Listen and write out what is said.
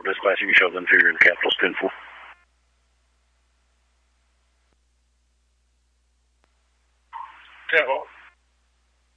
this class, you can show the inferior and capital spinful. Tempo.